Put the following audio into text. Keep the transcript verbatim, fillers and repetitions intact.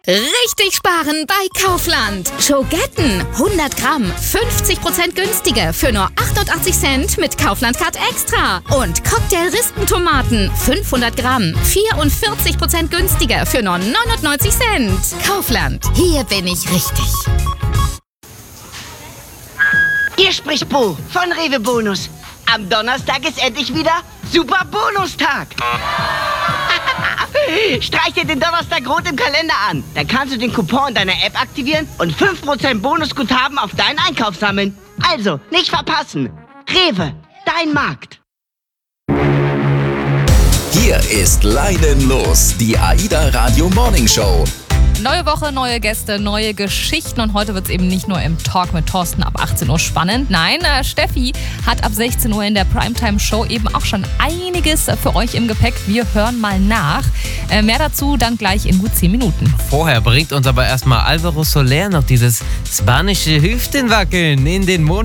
Richtig sparen bei Kaufland. Schogetten hundert Gramm, fünfzig Prozent günstiger für nur achtundachtzig Cent mit Kaufland Card Extra. Und Cocktail-Rispentomaten fünfhundert Gramm, vierundvierzig Prozent günstiger für nur neunundneunzig Cent. Kaufland, hier bin ich richtig. Hier spricht Bo von Rewe Bonus. Am Donnerstag ist endlich wieder Super Bonustag. Streich dir den Donnerstag rot im Kalender an. Dann kannst du den Coupon deiner App aktivieren und fünf Prozent Bonusguthaben auf deinen Einkauf sammeln. Also, nicht verpassen. Rewe, dein Markt. Hier ist Leinen los, die AIDA Radio Morning Show. Neue Woche, neue Gäste, neue Geschichten und heute wird es eben nicht nur im Talk mit Thorsten ab achtzehn Uhr spannend. Nein, äh, Steffi hat ab sechzehn Uhr in der Primetime-Show eben auch schon einiges für euch im Gepäck. Wir hören mal nach. Äh, mehr dazu dann gleich in gut zehn Minuten. Vorher bringt uns aber erstmal Alvaro Soler noch dieses spanische Hüftenwackeln in den Mond.